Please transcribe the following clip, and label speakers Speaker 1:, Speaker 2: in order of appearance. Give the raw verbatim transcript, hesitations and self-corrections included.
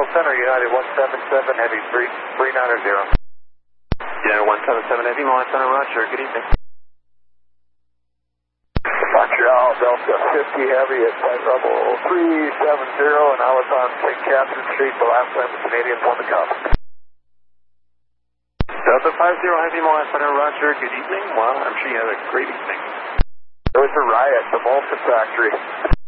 Speaker 1: Center, United one seven seven, Heavy three three nine zero.
Speaker 2: United one seven seven, Heavy, Milan Center, Roger, good evening.
Speaker 1: Montreal, Delta fifty Heavy at flight level three seven zero, and I was on Saint Catherine Street the last time the Canadians won the cup.
Speaker 2: Delta five zero, Heavy, Milan Center, Roger, good evening. Well, I'm sure you had a great evening.
Speaker 1: There was a riot at the Molson factory.